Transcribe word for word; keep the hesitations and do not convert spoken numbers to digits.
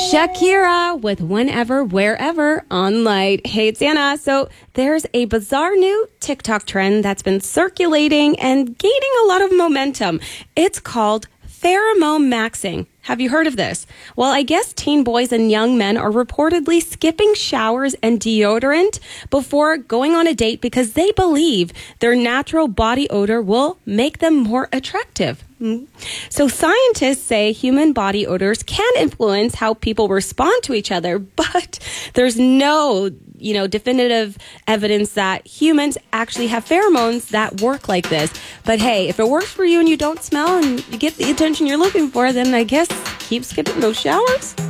Shakira with Whenever, Wherever on Light. Hey, it's Anna. So there's a bizarre new TikTok trend that's been circulating and gaining a lot of momentum. It's called pheromone maxing. Have you heard of this? Well, I guess teen boys and young men are reportedly skipping showers and deodorant before going on a date because they believe their natural body odor will make them more attractive. So scientists say human body odors can influence how people respond to each other, but there's no, you know, definitive evidence that humans actually have pheromones that work like this. But hey, if it works for you and you don't smell and you get the attention you're looking for, then I guess keep skipping those showers.